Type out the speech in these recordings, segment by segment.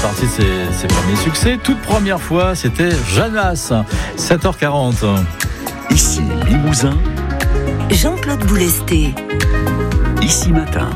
partie de ses premiers succès. Toute première fois, c'était Janas, 7h40. Ici Limousin, Jean-Claude Boulesté. Ici Matin.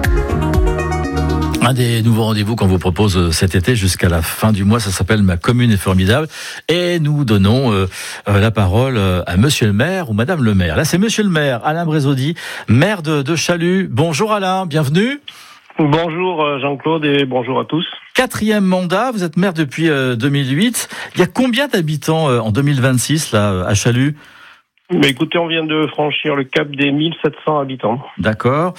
Un des nouveaux rendez-vous qu'on vous propose cet été jusqu'à la fin du mois, ça s'appelle Ma commune est formidable. Et nous donnons la parole à Monsieur le maire ou Madame le maire. Là, c'est Monsieur le maire, Alain Brésaudy, maire de Chalut. Bonjour Alain, bienvenue. Bonjour Jean-Claude et bonjour à tous. 4e mandat, vous êtes maire depuis 2008. Il y a combien d'habitants en 2026 là à Chalut ? Mais écoutez, on vient de franchir le cap des 1700 habitants. D'accord.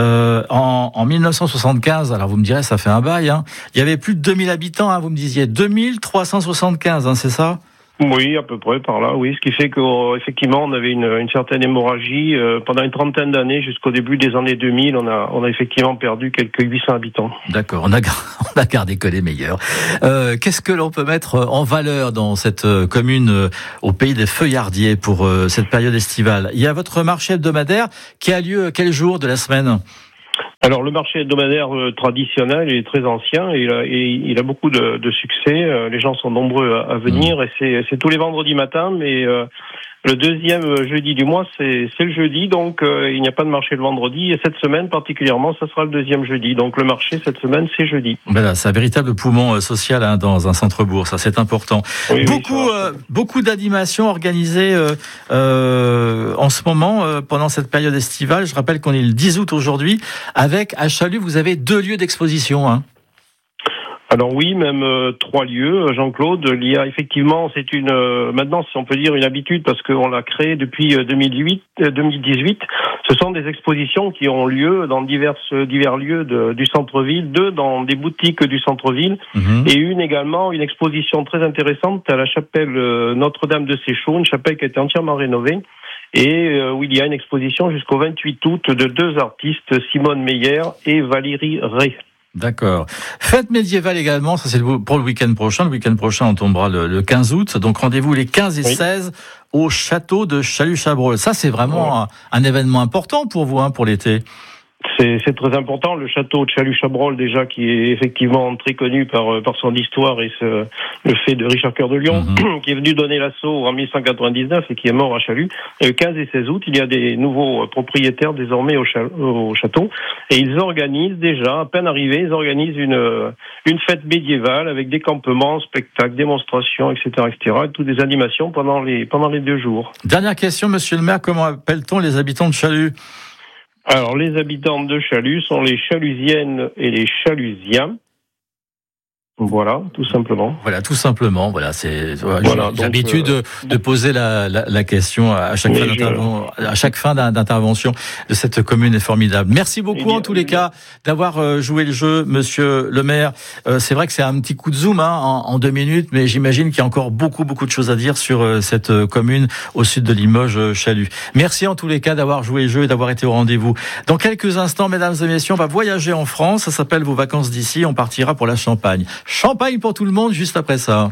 En 1975, alors vous me direz, ça fait un bail, hein, il y avait plus de 2000 habitants, hein, vous me disiez 2375, hein, c'est ça ? Oui, à peu près par là, oui. Ce qui fait qu'effectivement, on avait une certaine hémorragie. Pendant une trentaine d'années, jusqu'au début des années 2000, on a effectivement perdu quelques 800 habitants. D'accord, on a gardé que les meilleurs. Qu'est-ce que l'on peut mettre en valeur dans cette commune au pays des feuillardiers pour cette période estivale ? Il y a votre marché hebdomadaire qui a lieu quel jour de la semaine ? Alors le marché hebdomadaire traditionnel est très ancien et il a beaucoup de succès. Les gens sont nombreux à venir et c'est tous les vendredis matins, mais le deuxième jeudi du mois c'est le jeudi, donc il n'y a pas de marché le vendredi. Et cette semaine particulièrement, ça sera le deuxième jeudi. Donc le marché cette semaine c'est jeudi. Ben là, c'est un véritable poumon social hein, dans un centre-bourg, ça c'est important. Oui, beaucoup d'animations organisées en ce moment pendant cette période estivale. Je rappelle qu'on est le 10 août aujourd'hui. Avec à Chalut, vous avez 2 lieux d'exposition. Hein. Alors oui, même 3 lieux, Jean-Claude. Il y a effectivement, c'est maintenant, si on peut dire, une habitude parce qu'on l'a créé depuis 2018. Ce sont des expositions qui ont lieu dans divers lieux du centre-ville, 2 dans des boutiques du centre-ville, et une exposition très intéressante à la chapelle Notre-Dame de Séchault, une chapelle qui a été entièrement rénovée. Et où il y a une exposition jusqu'au 28 août de 2 artistes, Simone Meyer et Valérie Ray. D'accord. Fête médiévale également, ça c'est pour le week-end prochain. Le week-end prochain, on tombera le 15 août. Donc rendez-vous les 15 et 16 au château de Chalut-Chabrol. Ça c'est vraiment un événement important pour vous, hein, pour l'été. C'est très important. Le château de Chalut-Chabrol, déjà, qui est effectivement très connu par son histoire et le fait de Richard Cœur de Lion, qui est venu donner l'assaut en 1199 et qui est mort à Chalut. Et le 15 et 16 août, il y a des nouveaux propriétaires désormais au château. Et ils organisent déjà, à peine arrivés, ils organisent une fête médiévale avec des campements, spectacles, démonstrations, etc., etc. Et toutes des animations pendant les 2 jours. Dernière question, monsieur le maire, comment appelle-t-on les habitants de Chalut ? Alors, les habitants de Chalut sont les Chalusiennes et les Chalusiens. Voilà, tout simplement. Voilà, tout simplement. Voilà, c'est j'ai l'habitude de poser la question à chaque fin d'intervention de cette commune est formidable. Merci beaucoup en tous les cas d'avoir joué le jeu, monsieur le maire. C'est vrai que c'est un petit coup de zoom en 2 minutes, mais j'imagine qu'il y a encore beaucoup de choses à dire sur cette commune au sud de Limoges, Chalut. Merci en tous les cas d'avoir joué le jeu et d'avoir été au rendez-vous. Dans quelques instants, mesdames et messieurs, on va voyager en France. Ça s'appelle Vos vacances d'ici. On partira pour la Champagne. Champagne pour tout le monde, juste après ça.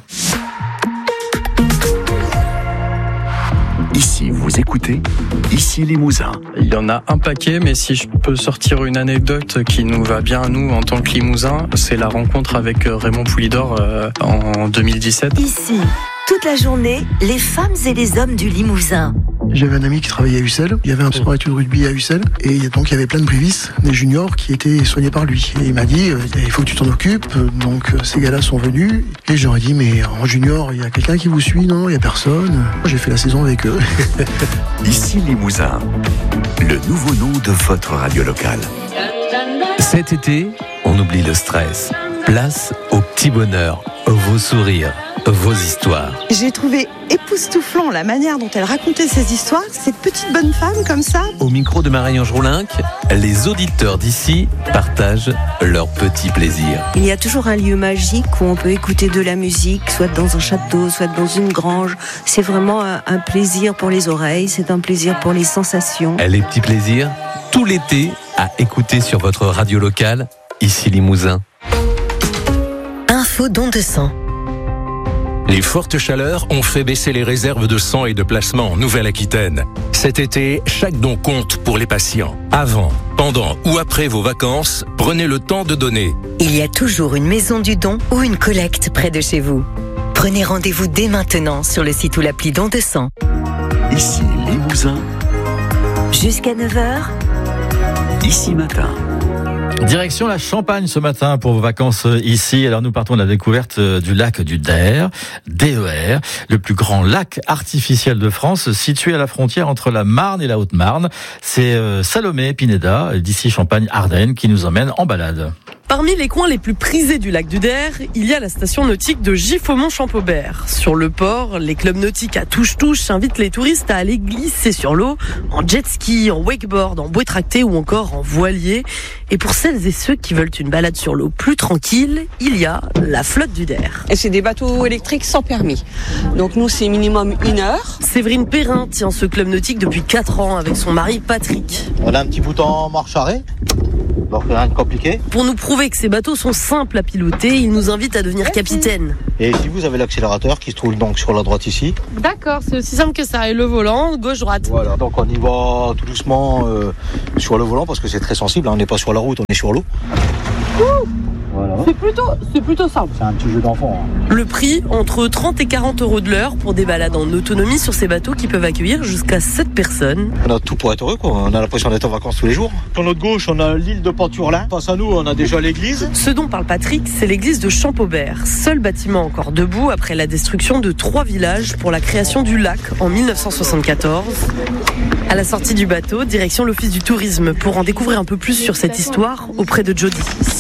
Ici, vous écoutez, ici Limousin. Il y en a un paquet, mais si je peux sortir une anecdote qui nous va bien à nous en tant que Limousin, c'est la rencontre avec Raymond Poulidor en 2017. Ici, toute la journée, les femmes et les hommes du Limousin. J'avais un ami qui travaillait à Ussel, il y avait un sport études rugby à Ussel, et donc il y avait plein de prévis, des juniors qui étaient soignés par lui. Et il m'a dit, il faut que tu t'en occupes, donc ces gars-là sont venus, et j'aurais dit, mais en junior, il y a quelqu'un qui vous suit? Non, il y a personne. J'ai fait la saison avec eux. Ici Limousin, le nouveau nom de votre radio locale. Cet été, on oublie le stress. Place au petit bonheur, vos sourires, vos histoires. J'ai trouvé époustouflant la manière dont elle racontait ses histoires, cette petite bonne femme comme ça. Au micro de Marie-Ange Roulinck, les auditeurs d'ici partagent leurs petits plaisirs. Il y a toujours un lieu magique où on peut écouter de la musique, soit dans un château, soit dans une grange. C'est vraiment un plaisir pour les oreilles, c'est un plaisir pour les sensations. Les petits plaisirs, tout l'été, à écouter sur votre radio locale, ici Limousin. Info don de sang. Les fortes chaleurs ont fait baisser les réserves de sang et de plasma en Nouvelle-Aquitaine. Cet été, chaque don compte pour les patients. Avant, pendant ou après vos vacances, prenez le temps de donner. Il y a toujours une maison du don ou une collecte près de chez vous. Prenez rendez-vous dès maintenant sur le site ou l'appli Don de Sang. Ici Limousin, Jusqu'à 9h, ici matin. Direction la Champagne ce matin pour vos vacances ici. Alors nous partons de la découverte du lac du Der, DER, le plus grand lac artificiel de France, situé à la frontière entre la Marne et la Haute-Marne. C'est Salomé Pineda, d'ici Champagne-Ardenne, qui nous emmène en balade. Parmi les coins les plus prisés du lac du Der, il y a la station nautique de Giffaumont-Champaubert. Sur le port, les clubs nautiques à touche-touche invitent les touristes à aller glisser sur l'eau, en jet ski, en wakeboard, en bouée tractée ou encore en voilier. Et pour celles et ceux qui veulent une balade sur l'eau plus tranquille, il y a la flotte du Der. Et c'est des bateaux électriques sans permis. Donc nous, c'est minimum 1 heure. Séverine Perrin tient ce club nautique depuis 4 ans avec son mari Patrick. On a un petit bouton marche-arrêt. Donc rien de compliqué. Pour nous prouver que ces bateaux sont simples à piloter, il nous invite à devenir capitaine. Et ici vous avez l'accélérateur qui se trouve donc sur la droite ici. D'accord, c'est aussi simple que ça. Et le volant, gauche-droite. Voilà, donc on y va tout doucement sur le volant parce que c'est très sensible, on n'est pas sur la route, on est sur l'eau. Voilà. C'est plutôt simple. C'est un petit jeu d'enfant. Le prix, entre 30 et 40 euros de l'heure pour des balades en autonomie sur ces bateaux qui peuvent accueillir jusqu'à 7 personnes. On a tout pour être heureux, quoi. On a l'impression d'être en vacances tous les jours. Sur notre gauche, on a l'île de Panturlin. Face à nous, on a déjà l'église. Ce dont parle Patrick, c'est l'église de Champaubert, seul bâtiment encore debout après la destruction de 3 villages pour la création du lac en 1974. À la sortie du bateau, direction l'office du tourisme pour en découvrir un peu plus sur cette histoire auprès de Jody.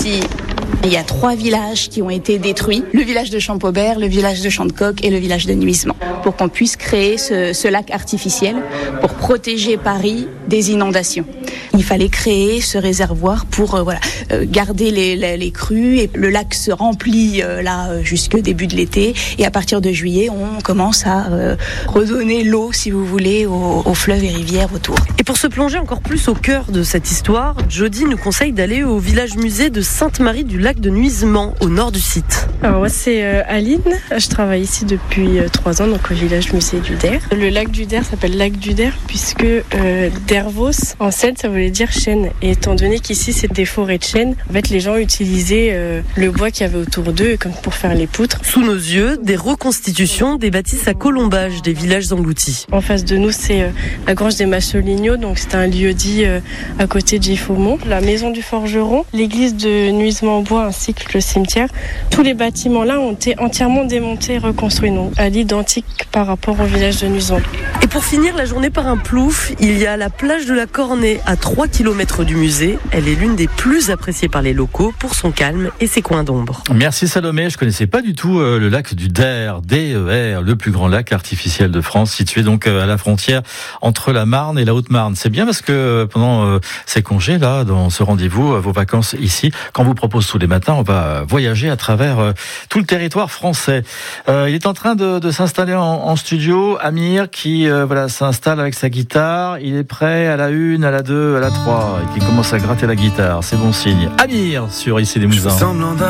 Il y a 3 villages qui ont été détruits, le village de Champaubert, le village de Chantecoq et le village de Nuisement, pour qu'on puisse créer ce lac artificiel pour protéger Paris des inondations. Il fallait créer ce réservoir pour garder les crues et le lac se remplit jusqu'au début de l'été et à partir de juillet on commence à redonner l'eau si vous voulez aux fleuves et rivières autour. Et pour se plonger encore plus au cœur de cette histoire, Jody nous conseille d'aller au village musée de Sainte-Marie du lac de Nuisement au nord du site. Alors moi c'est Aline, je travaille ici depuis 3 ans donc au village musée du Der. Le lac du Der s'appelle lac du Der puisque Dervos en celte ça voulait dire chêne et étant donné qu'ici c'est des forêts de chênes, en fait les gens utilisaient le bois qu'il y avait autour d'eux comme pour faire les poutres. Sous nos yeux, des reconstitutions des bâtisses à colombage des villages engloutis. En face de nous c'est la grange des Massolignaux, donc c'est un lieu-dit à côté de Giffaumont, la maison du forgeron, l'église de Nuisement-en-Bois ainsi que le cimetière. Tous les bâtiments là ont été entièrement démontés et reconstruits, donc à l'identique par rapport au village de Nuisement. Et pour finir la journée par un plouf, il y a la plage de la Cornée à 3 km du musée. Elle est l'une des plus appréciées par les locaux pour son calme et ses coins d'ombre. Merci Salomé, je connaissais pas du tout le lac du Der, DER, le plus grand lac artificiel de France, situé donc à la frontière entre la Marne et la Haute-Marne. C'est bien parce que pendant ces congés là, dans ce rendez-vous, vos vacances ici, quand vous propose tous les matins, on va voyager à travers tout le territoire français. Il est en train de s'installer en studio, Amir, qui s'installe avec sa guitare. Il est prêt à la 1, à la 2, à la 3, et qui commence à gratter la guitare. C'est bon signe. Amir sur Ici Limousin.